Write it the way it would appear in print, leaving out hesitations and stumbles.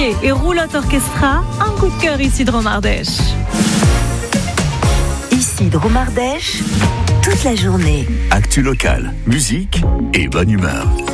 Olivier et Roulotte Orchestra, un coup de cœur ici de Romardèche. Ici de Romardèche, toute la journée. Actu local, musique et bonne humeur.